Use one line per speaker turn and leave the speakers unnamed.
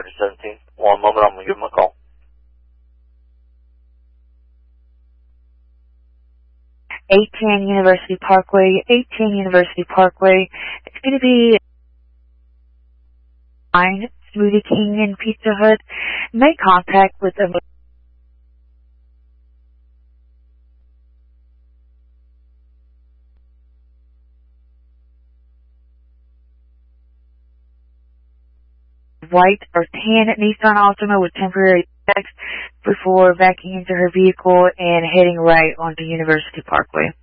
prior to 17. One moment, I'm going to give him a call.
810 University Parkway, 810 University Parkway. It's going to be Smoothie King and Pizza Hut. Make contact with them. White or tan Nissan Altima with temporary checks before backing into her vehicle and heading right onto University Parkway.